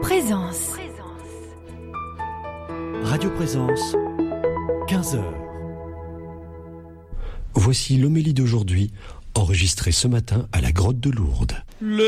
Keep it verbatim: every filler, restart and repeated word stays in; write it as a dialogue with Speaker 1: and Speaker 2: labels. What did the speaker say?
Speaker 1: Présence.
Speaker 2: Radio Présence, quinze heures. Voici l'homélie d'aujourd'hui, enregistrée ce matin à la grotte de Lourdes.
Speaker 3: Le